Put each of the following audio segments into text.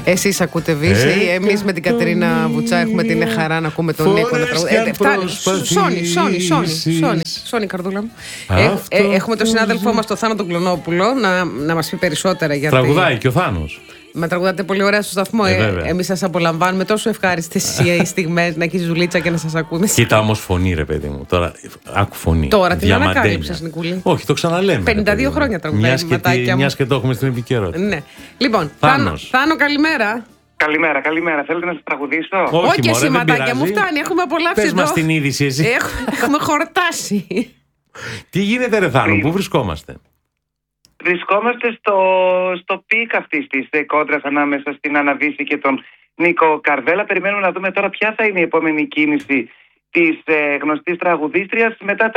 Εσείς ακούτε Βύση, εμείς με την Κατερίνα Βουτσά έχουμε την χαρά να ακούμε τον Νίκο να τραγουδάει. Σόνι, καρδούλα μου. Έχουμε τον συνάδελφό μας, τον Θάνο τον Κλωνόπουλο, να μας πει περισσότερα για τραγουδάει και ο Θάνος. Με τραγουδάτε πολύ ωραία στο σταθμό. Εμείς σας απολαμβάνουμε, τόσο ευχάριστες οι στιγμές να έχεις δουλίτσα και να σας ακούμε. Κοίτα όμως φωνή, ρε παιδί μου. Τώρα άκου φωνή. Τώρα την ανακάλυψες, Νικούλη. Όχι, το ξαναλέμε. 52 χρόνια τραγουδάει. Μιας και το έχουμε στην επικαιρότητα. Ναι. Λοιπόν, Θάνο, καλημέρα. Καλημέρα. Θέλετε να σας τραγουδήσω? Όχι εσύ, ματάκια μου, φτάνει. Έχουμε απολαύσει. Πες μας την είδηση εσύ. Έχουμε χορτάσει. Τι γίνεται, ρε Θάνο, πού βρισκόμαστε? Βρισκόμαστε στο πικ αυτής της κόντρας ανάμεσα στην Άννα Βύση και τον Νίκο Καρβέλα. Περιμένουμε να δούμε τώρα ποια θα είναι η επόμενη κίνηση της γνωστής τραγουδίστριας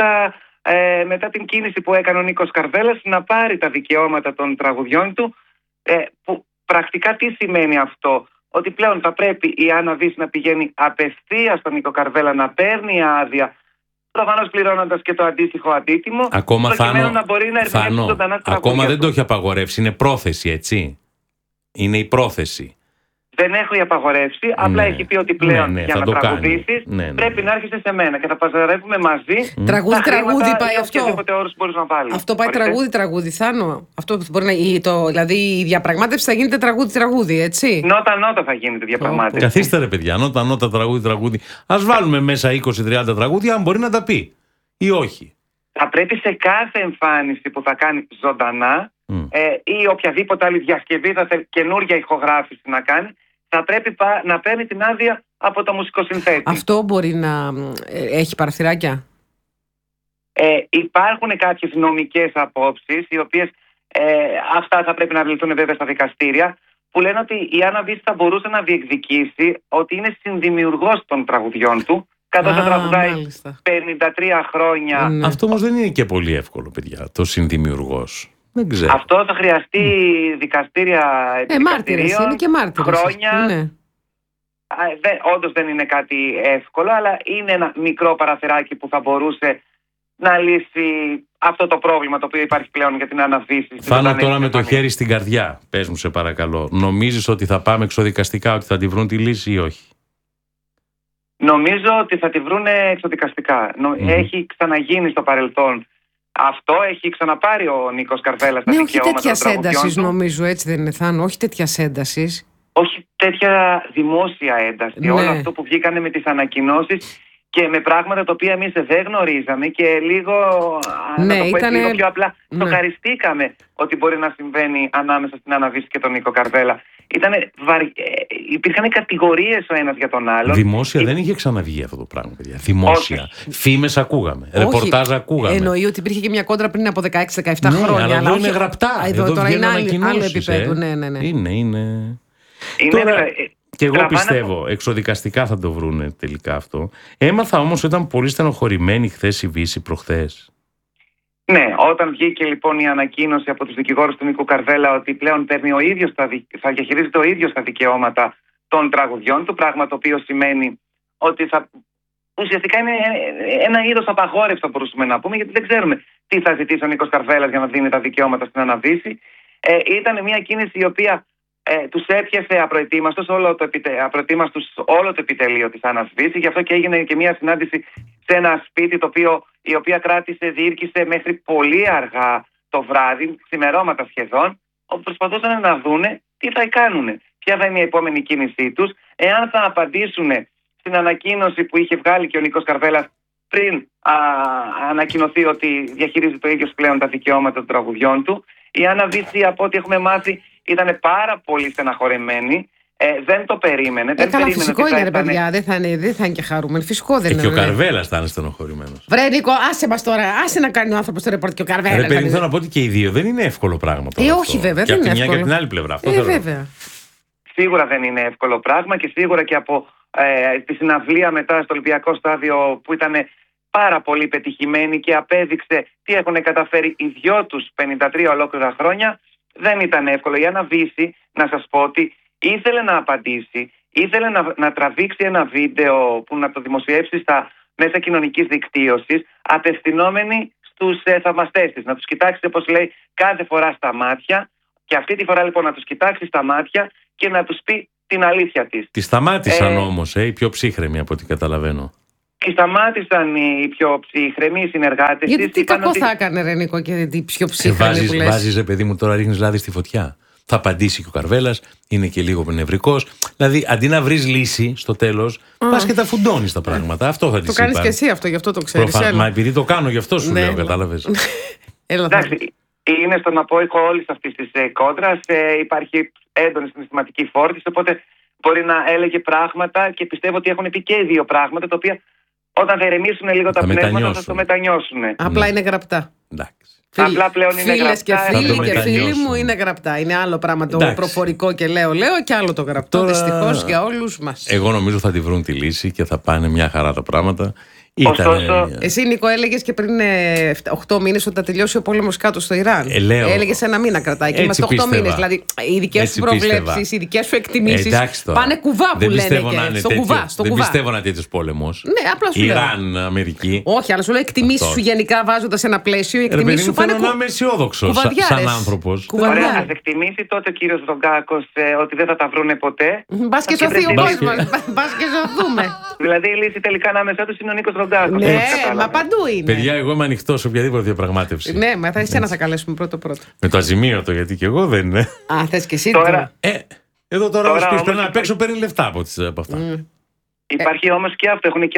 μετά την κίνηση που έκανε ο Νίκος Καρβέλας να πάρει τα δικαιώματα των τραγουδιών του. Που πρακτικά τι σημαίνει αυτό? Ότι πλέον θα πρέπει η Άννα Βύση να πηγαίνει απευθείας στον Νίκο Καρβέλα, να παίρνει άδεια, προφανώς πληρώνοντας και το αντίστοιχο αντίτιμο. Ακόμα Θάνο, να μπορεί να ακόμα δεν το έχει απαγορεύσει, είναι πρόθεση, έτσι. Είναι η πρόθεση. Δεν έχω απαγορεύσει, απλά έχει πει ότι πλέον για να τραγουδήσεις πρέπει να έρχεσαι σε μένα και θα παζαρεύουμε μαζί. Τραγούδι πάει αυτό. Να αυτό πάει τραγούδι, Θάνο. Αυτό μπορεί να, δηλαδή η διαπραγμάτευση θα γίνεται τραγούδι, έτσι. Νότα θα γίνεται διαπραγμάτευση. Καθίστε ρε παιδιά, νότα τραγούδι. Ας βάλουμε μέσα 20-30 τραγούδια, αν μπορεί να τα πει ή όχι. Θα πρέπει σε κάθε εμφάνιση που θα κάνει ζωντανά ή οποιαδήποτε άλλη διασκευή, θα θέλει καινούργια ηχογράφηση να κάνει, θα πρέπει να παίρνει την άδεια από το μουσικοσυνθέτη. Αυτό μπορεί να έχει παραθυράκια? Υπάρχουν κάποιες νομικές απόψεις, οι οποίες αυτά θα πρέπει να λυθούν βέβαια στα δικαστήρια, που λένε ότι η Άννα Βύση θα μπορούσε να διεκδικήσει ότι είναι συνδημιουργός των τραγουδιών του, καθώς θα τραγουδάει 53 χρόνια. Αυτό όμως δεν είναι και πολύ εύκολο, παιδιά, το συνδημιουργός. Δεν ξέρω. Αυτό θα χρειαστεί δικαστήρια μάρτυρες, είναι και μάρτυρες, χρόνια. Ναι. Όντως δεν είναι κάτι εύκολο, αλλά είναι ένα μικρό παραθυράκι που θα μπορούσε να λύσει αυτό το πρόβλημα το οποίο υπάρχει πλέον για την Άννα Βύση. Φάνω τώρα με το χέρι στην καρδιά. Πες μου σε παρακαλώ. Νομίζεις ότι θα πάμε εξοδικαστικά, ότι θα τη βρουν τη λύση ή όχι? Νομίζω ότι θα τη βρουν εξοδικαστικά. Έχει ξαναγίνει στο παρελθόν. Αυτό έχει ξαναπάρει ο Νίκος Καρβέλας τα δικαιώματα των τραγουδιών του. Όχι τέτοια ένταση, νομίζω, έτσι δεν είναι, Θάνο? Όχι τέτοια ένταση. Όχι τέτοια δημόσια ένταση. Ναι. Όλο αυτό που βγήκανε με τις ανακοινώσεις και με πράγματα τα οποία εμείς δεν γνωρίζαμε και λίγο, να το πω λίγο πιο απλά, σοκαριστήκαμε ότι μπορεί να συμβαίνει ανάμεσα στην Άννα Βύση και τον Νίκο Καρβέλα. Υπήρχαν κατηγορίες ο ένας για τον άλλον. Δημόσια δεν είχε ξαναβγεί αυτό το πράγμα, παιδιά. Δημόσια. Φήμες ακούγαμε. Ρεπορτάζ ακούγαμε. Εννοεί ότι υπήρχε και μια κόντρα πριν από 16-17 χρόνια. Αλλά εδώ είναι γραπτά. Εδώ τώρα είναι άλλο επίπεδο. Ναι. Είναι. Τώρα, και εγώ πιστεύω, εξοδικαστικά θα το βρούνε τελικά αυτό. Έμαθα όμως ότι ήταν πολύ στενοχωρημένη χθες η Βύση προχθές. Ναι, όταν βγήκε λοιπόν η ανακοίνωση από τους δικηγόρους του Νίκου Καρβέλα ότι πλέον παίρνει ο ίδιος θα διαχειρίζεται ο ίδιος τα δικαιώματα των τραγουδιών του, πράγμα το οποίο σημαίνει ότι ουσιαστικά είναι ένα είδος απαγόρευση, θα μπορούσαμε να πούμε, γιατί δεν ξέρουμε τι θα ζητήσει ο Νίκος Καρβέλας για να δίνει τα δικαιώματα στην Άννα Βύση. Ήταν μια κίνηση η οποία τους έπιασε απροετοίμαστος όλο το επιτελείο της Άννας Βύση, γι' αυτό και έγινε και μια συνάντηση σε ένα σπίτι η οποία διήρκησε μέχρι πολύ αργά το βράδυ, ξημερώματα σχεδόν, όπου προσπαθούσαν να δούνε τι θα κάνουν, ποια θα είναι η επόμενη κίνησή τους, εάν θα απαντήσουν στην ανακοίνωση που είχε βγάλει και ο Νίκος Καρβέλας πριν ανακοινωθεί ότι διαχειρίζει το ίδιο πλέον τα δικαιώματα των τραγουδιών του. Η Άννα Βύση, από ό,τι έχουμε μάθει, ήταν πάρα πολύ στεναχωρεμένη. Δεν το περίμενε. Καλά, φυσικό είναι, ρε παιδιά. Δεν θα είναι και χαρούμενο. Φυσικό δεν είναι. Και ο Καρβέλας θα είναι στενοχωρημένος. Βρε Νίκο, άσε μας τώρα. Άσε να κάνει ο άνθρωπος το ρεπόρτ και ο Καρβέλας. Ρε παιδί, θέλω να πω ότι και οι δύο δεν είναι εύκολο πράγμα. Όχι, βέβαια. Και από τη μια και από την άλλη πλευρά. Βέβαια. Σίγουρα δεν είναι εύκολο πράγμα και σίγουρα και από τη συναυλία μετά στο Ολυμπιακό Στάδιο που ήταν πάρα πολύ πετυχημένη και απέδειξε τι έχουν καταφέρει οι δυο τους 53 ολόκληρα χρόνια. Δεν ήταν εύκολο. Η Άννα Βύση, να σας πω ότι ήθελε να απαντήσει, ήθελε να τραβήξει ένα βίντεο που να το δημοσιεύσει στα μέσα κοινωνικής δικτύωσης, απευθυνόμενη στους θαυμαστές της. Να τους κοιτάξει, όπως λέει, κάθε φορά στα μάτια, και αυτή τη φορά λοιπόν να τους κοιτάξει στα μάτια και να τους πει την αλήθεια της. Τη σταμάτησαν όμως, οι πιο ψύχρεμοι από ό,τι καταλαβαίνω. Τη σταμάτησαν οι πιο ψύχρεμοι, οι συνεργάτες της. Γιατί τι κακό θα έκανε, ρε Νίκο, και τι πιο ψύχρεμοι που λες. Βάζεις, παιδί μου, τώρα ρίχνεις λάδι στη φωτιά. Θα απαντήσει και ο Καρβέλας, είναι και λίγο νευρικός. Δηλαδή, αντί να βρεις λύση στο τέλος, πας και τα φουντώνεις τα πράγματα. Αυτό θα της είπα. Το κάνεις και εσύ αυτό, γι' αυτό το ξέρεις. Μα επειδή το κάνω, γι' αυτό σου λέω, κατάλαβες. Εντάξει, είναι στον απόϊχο όλης αυτής της κόντρας. Υπάρχει έντονη συναισθηματική φόρτιση, οπότε μπορεί να έλεγε πράγματα και πιστεύω ότι έχουν πει και οι δύο πράγματα, τα οποία όταν θα ηρεμήσουν λίγο τα πνεύματα θα το μετανιώσουν. Απλά είναι γραπτά. Εντάξει. Απλά πλέον είναι γραπτά. Και φίλοι και φίλοι μου είναι γραπτά. Είναι άλλο πράγμα το προφορικό και λέω και άλλο το γραπτό. Δυστυχώς για όλους μας. Εγώ νομίζω θα τη βρουν τη λύση και θα πάνε μια χαρά τα πράγματα. Εσύ, Νίκο, έλεγες και πριν 8 μήνες ότι θα τελειώσει ο πόλεμος κάτω στο Ιράν. Έλεγες ένα μήνα κρατάει και είμαστε 8 μήνες. Δηλαδή, οι δικές σου προβλέψεις, οι δικές σου εκτιμήσεις πάνε κουβά που λένε και στο κουβά. Δεν πιστεύω να τέτοιος πόλεμος. Ναι, απλά σου λέω. Ιράν, Αμερική. Όχι, αλλά σου λέω εκτιμήσεις σου γενικά βάζοντας ένα πλαίσιο. Οι εκτιμήσεις σου πάνε κουβά. Να είμαι αισιόδοξος σαν άνθρωπος. Ωραία, ας εκτιμήσει τότε ο κύριος Ρογκάκος ότι δεν θα τα βρούνε ποτέ. Μπας και σωθεί ο κόσμος. Μπας και σωθούμε. Δηλαδή η λύση τελικά ανάμεσά τους είναι ο Νίκος Ρογκάκος. Ναι, μα παντού είναι. Παιδιά, εγώ είμαι ανοιχτός σε οποιαδήποτε διαπραγμάτευση. Ναι, μα θα εσένα θα καλέσουμε πρώτο. Με το αζημίωτο, γιατί και εγώ δεν είναι. Α, θες και εσύ τώρα. Εδώ τώρα ο οποίος πρέπει να παίξω παίρνει λεφτά από αυτά. Υπάρχει όμως και αυτό. Έχουν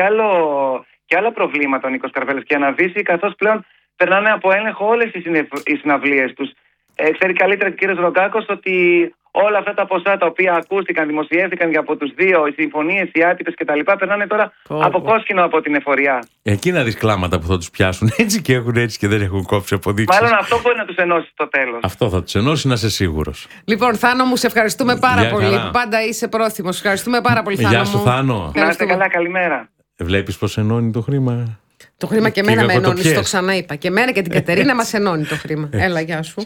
και άλλα προβλήματα ο Νίκος Καρβέλας και αναβήσει, καθώς πλέον περνάνε από έλεγχο όλες οι συναυλίες τους. Ξέρει καλύτερα ο κύριος Ρογκάκος ότι όλα αυτά τα ποσά τα οποία ακούστηκαν, δημοσιεύτηκαν και από τους δύο, οι συμφωνίες, οι άτυπες κτλ., περνάνε τώρα από κόσκινο από την εφοριά. Εκεί να δεις κλάματα που θα τους πιάσουν. Έτσι και έχουν, έτσι και δεν έχουν κόψει αποδείξεις. Μάλλον αυτό μπορεί να τους ενώσει στο τέλος. Αυτό θα τους ενώσει, να είσαι σίγουρος. Λοιπόν, Θάνο μου, σε ευχαριστούμε πάρα πολύ. Πάντα είσαι πρόθυμος. Ευχαριστούμε πάρα πολύ, Θάνο. Γεια σου, Θάνο. Να είστε καλά, καλημέρα. Βλέπεις πως ενώνει το χρήμα. Το χρήμα και εμένα με ενώνει, το ξαναείπα. Και εμένα και την Κατερίνα μας ενώνει το χρήμα. Έλα, γεια σου.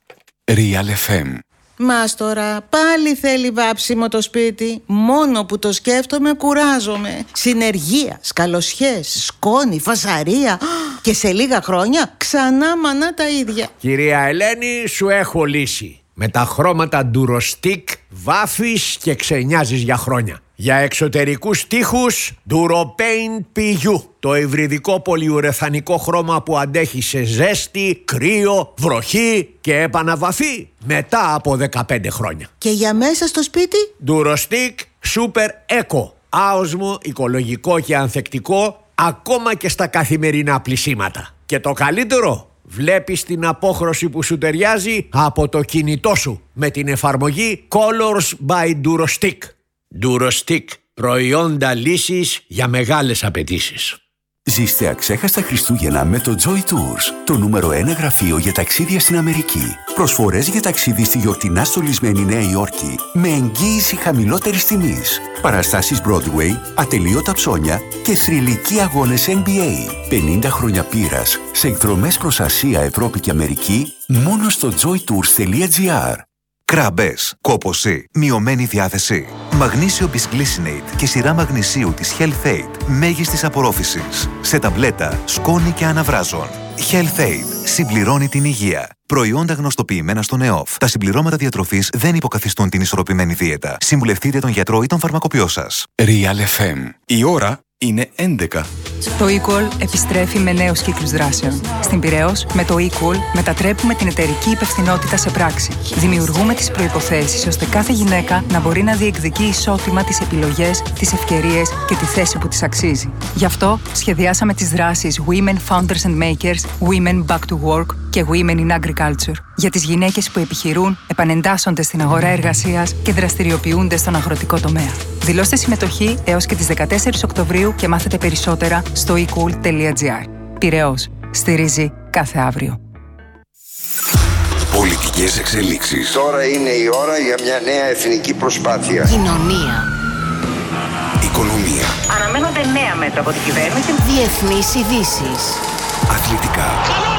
Real FM. Μάστορα, πάλι θέλει βάψιμο το σπίτι. Μόνο που το σκέφτομαι κουράζομαι. Συνεργεία, σκαλοσιές, σκόνη, φασαρία. Και σε λίγα χρόνια ξανά μανά τα ίδια. Κυρία Ελένη, σου έχω λύση. Με τα χρώματα Durostic βάφεις και ξενιάζεις για χρόνια. Για εξωτερικούς τοίχους Duropaint PU. Το υβριδικό πολυουρεθανικό χρώμα που αντέχει σε ζέστη, κρύο, βροχή και επαναβαφή μετά από 15 χρόνια. Και για μέσα στο σπίτι Durostic Super Eco. Άοσμο, οικολογικό και ανθεκτικό ακόμα και στα καθημερινά πλυσίματα. Και το καλύτερο, βλέπεις την απόχρωση που σου ταιριάζει από το κινητό σου με την εφαρμογή Colors by Durostic. Durostic, προϊόντα λύσης για μεγάλες απαιτήσεις. Ζήστε αξέχαστα Χριστούγεννα με το Joy Tours, το νούμερο 1 γραφείο για ταξίδια στην Αμερική. Προσφορές για ταξίδι στη γιορτινά στολισμένη Νέα Υόρκη με εγγύηση χαμηλότερης τιμής. Παραστάσεις Broadway, ατελείωτα ψώνια και θρυλικοί αγώνες NBA. 50 χρόνια πείρας σε εκδρομές προς Ασία, Ευρώπη και Αμερική μόνο στο joytours.gr. Κράμπες, κόπωση, μειωμένη διάθεση. Μαγνήσιο Bisglycinate και σειρά μαγνησίου της Health Aid μέγιστης απορρόφησης. Σε ταμπλέτα, σκόνη και αναβράζων. Health Aid συμπληρώνει την υγεία. Προϊόντα γνωστοποιημένα στο ΕΟΦ. Τα συμπληρώματα διατροφής δεν υποκαθιστούν την ισορροπημένη δίαιτα. Συμβουλευτείτε τον γιατρό ή τον φαρμακοποιό σας. Real FM. Η ώρα είναι 11. Το eCall επιστρέφει με νέους κύκλους δράσεων. Στην Πειραιώς, με το eCall μετατρέπουμε την εταιρική υπευθυνότητα σε πράξη. Δημιουργούμε τις προϋποθέσεις ώστε κάθε γυναίκα να μπορεί να διεκδικεί ισότιμα τις επιλογές, τις ευκαιρίες και τη θέση που της αξίζει. Γι' αυτό σχεδιάσαμε τις δράσεις Women Founders and Makers, Women Back to Work και Women in Agriculture. Για τις γυναίκες που επιχειρούν, επανεντάσσονται στην αγορά εργασίας και δραστηριοποιούνται στον αγροτικό τομέα. Δηλώστε συμμετοχή έως και τις 14 Οκτωβρίου και μάθετε περισσότερα στο ecool.gr. Πειραιώς. Στηρίζει κάθε αύριο. Πολιτικές εξελίξεις. Τώρα είναι η ώρα για μια νέα εθνική προσπάθεια. Κοινωνία. Οικονομία. Αναμένονται νέα μέτρα από την κυβέρνηση. Διεθνείς ειδήσεις. Αθλητικά.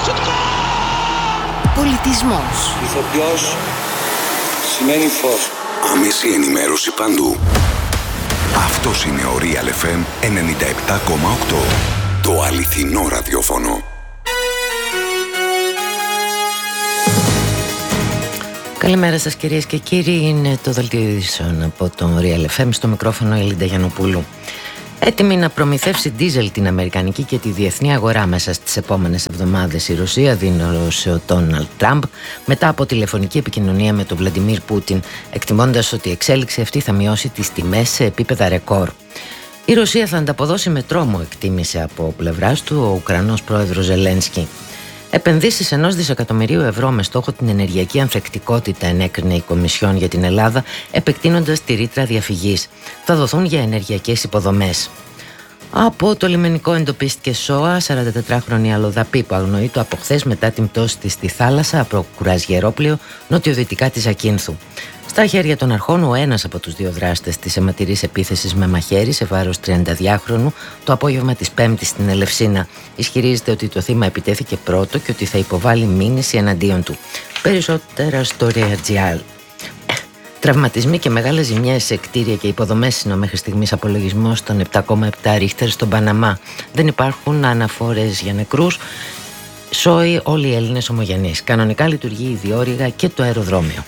Πολιτισμός. Ηθοποιός σημαίνει φως. Άμεση ενημέρωση παντού. Αυτός είναι ο Real FM 97,8. Το αληθινό ραδιόφωνο. Καλημέρα σας κυρίες και κύριοι, είναι το δελτίο ειδήσεων από τον Real FM, στο μικρόφωνο η Λίντα Γιαννοπούλου. Έτοιμη να προμηθεύσει ντίζελ την αμερικανική και τη διεθνή αγορά μέσα στις επόμενες εβδομάδες η Ρωσία, δήλωσε ο Ντόναλντ Τραμπ μετά από τηλεφωνική επικοινωνία με τον Βλαντιμίρ Πούτιν, εκτιμώντας ότι η εξέλιξη αυτή θα μειώσει τις τιμές σε επίπεδα ρεκόρ. Η Ρωσία θα ανταποδώσει με τρόμο, εκτίμησε από πλευράς του ο Ουκρανός πρόεδρος Ζελένσκι. Επενδύσεις 1 δισεκατομμυρίου ευρώ με στόχο την ενεργειακή ανθεκτικότητα ενέκρινε η Κομισιόν για την Ελλάδα, επεκτείνοντας τη ρήτρα διαφυγής. Θα δοθούν για ενεργειακές υποδομές. Από το λιμενικό εντοπίστηκε ΣΟΑ 44χρονη αλλοδαπή που αγνοείται από χθες μετά την πτώση της στη θάλασσα από κουραζιερόπλαιο νοτιοδυτικά της Ακίνθου. Στα χέρια των αρχών, ο ένας από τους δύο δράστες της αιματηρής επίθεσης με μαχαίρι σε βάρος 32χρονου το απόγευμα της Πέμπτης στην Ελευσίνα. Ισχυρίζεται ότι το θύμα επιτέθηκε πρώτο και ότι θα υποβάλει μήνυση εναντίον του. Περισσότερα στο Real. Τραυματισμοί και μεγάλες ζημιές σε κτίρια και υποδομές είναι ο μέχρι στιγμής απολογισμός των 7,7 ρίχτερ στον Παναμά. Δεν υπάρχουν αναφορές για νεκρούς. Σόι όλοι οι Έλληνες ομογενείς. Κανονικά λειτουργεί η διόρυγα και το αεροδρόμιο.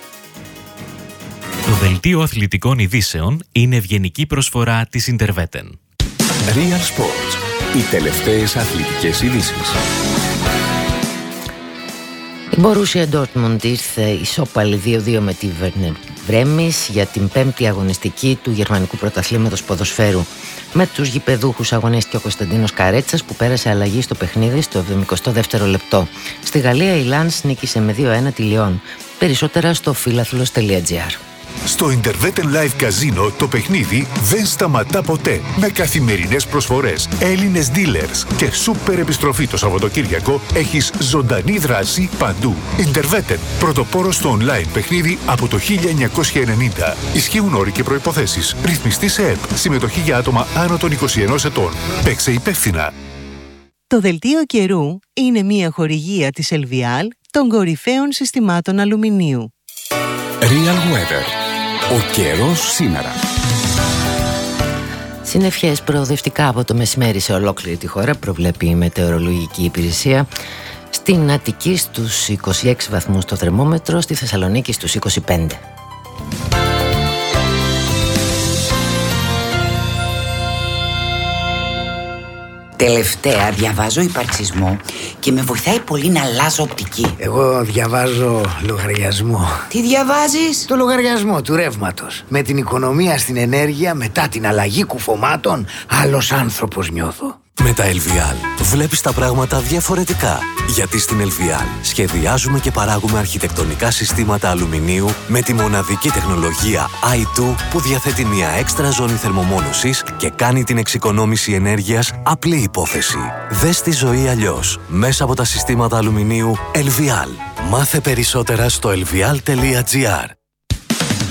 Το δελτίο αθλητικών ειδήσεων είναι ευγενική προσφορά της Interveten. Real Sports. Οι τελευταίες αθλητικές ειδήσεις. Η Μπορούσια Ντόρτμουντ ήρθε ισόπαλη 2-2 με τη Βέρνερ Βρέμις για την 5η αγωνιστική του Γερμανικού Πρωταθλήματος Ποδοσφαίρου. Με τους γηπεδούχους αγωνίστηκε ο Κωνσταντίνος Καρέτσας που πέρασε αλλαγή στο παιχνίδι στο 72ο λεπτό. Στη Γαλλία η Λανς νίκησε με 2-1 τη Λιόν. Περισσότερα στο philathlon.gr. Στο Interveten Live Casino το παιχνίδι δεν σταματά ποτέ. Με καθημερινές προσφορές, Έλληνες dealers και σούπερ επιστροφή το Σαββατοκύριακο, έχεις ζωντανή δράση παντού. Interveten, πρωτοπόρος στο online παιχνίδι από το 1990. Ισχύουν όροι και προϋποθέσεις. Ρυθμιστή σε ΕΠ. Συμμετοχή για άτομα άνω των 21 ετών. Παίξε υπεύθυνα. Το δελτίο καιρού είναι μια χορηγία της Ελβιάλ των κορυφαίων συστημάτων αλουμινίου. Real Weather. Ο καιρός σήμερα. Συννεφιές προοδευτικά από το μεσημέρι σε ολόκληρη τη χώρα, προβλέπει η Μετεωρολογική Υπηρεσία. Στην Αττική στους 26 βαθμούς το θερμόμετρο, στη Θεσσαλονίκη στους 25. Τελευταία διαβάζω υπαρξισμό και με βοηθάει πολύ να αλλάζω οπτική. Εγώ διαβάζω λογαριασμό. Τι διαβάζεις? Το λογαριασμό του ρεύματος. Με την οικονομία στην ενέργεια, μετά την αλλαγή κουφωμάτων, άλλος άνθρωπος νιώθω. Με τα LVL βλέπεις τα πράγματα διαφορετικά. Γιατί στην LVL σχεδιάζουμε και παράγουμε αρχιτεκτονικά συστήματα αλουμινίου με τη μοναδική τεχνολογία i2 που διαθέτει μια έξτρα ζώνη θερμομόνωσης και κάνει την εξοικονόμηση ενέργειας απλή υπόθεση. Δες τη ζωή αλλιώς μέσα από τα συστήματα αλουμινίου LVL. Μάθε περισσότερα στο lvial.gr.